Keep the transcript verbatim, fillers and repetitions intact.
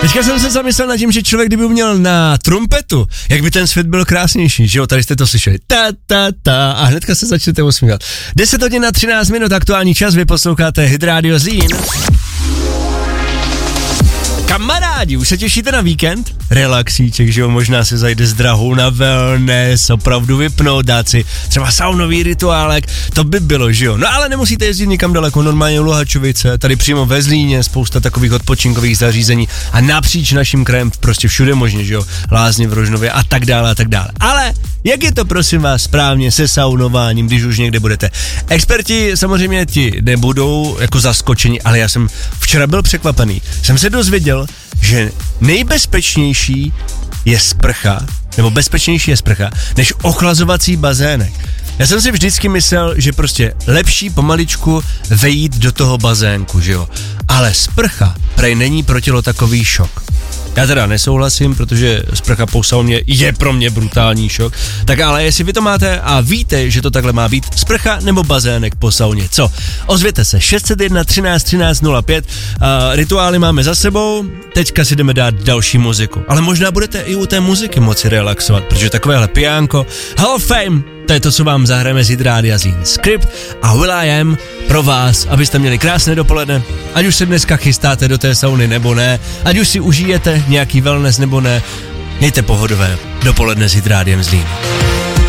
Teďka jsem se zamyslel nad tím, že člověk, kdyby měl na trumpetu, jak by ten svět byl krásnější, že jo, tady jste to slyšeli, ta, ta, ta, a hnedka se začnete usmívat. deset hodin na třináct minut, aktuální čas, vy posloucháte Hit Radio Zlín. Kamarádi, už se těšíte na víkend? Relaxíček, že jo, možná se zajde s drahou na wellness, opravdu vypnout, dát si třeba saunový rituálek, to by bylo, že jo. No ale nemusíte jezdit nikam daleko, normálně Luhačovice, tady přímo ve Zlíně, spousta takových odpočinkových zařízení a napříč naším krajem prostě všude možně, že jo, Lázně v Rožnově a tak dále a tak dále. Ale jak je to, prosím vás, správně se saunováním, když už někde budete? Experti samozřejmě ti nebudou jako zaskočeni, ale já jsem včera byl překvapený. Jsem se dozvěděl, že nejbezpečnější je sprcha, nebo bezpečnější je sprcha, než ochlazovací bazének. Já jsem si vždycky myslel, že prostě lepší pomaličku vejít do toho bazénku, že jo. Ale sprcha prej není pro tělo takový šok. Já teda nesouhlasím, protože sprcha po sauně je pro mě brutální šok. Tak ale jestli vy to máte a víte, že to takhle má být, sprcha nebo bazének po sauně, co? Ozvěte se, šest set jedna třináct třináct nula pět, uh, rituály máme za sebou, teďka si jdeme dát další muziku. Ale možná budete i u té muziky moci relaxovat, protože takovéhle pijánko, Hall of Fame, to je to, co vám zahrajeme z Hit Rádia Zlín. Script a Will I Am pro vás, abyste měli krásné dopoledne, ať už se dneska chystáte do té sauny nebo ne, ať už si užijete nějaký wellness nebo ne, mějte pohodové dopoledne s Hit Rádiem Zlín.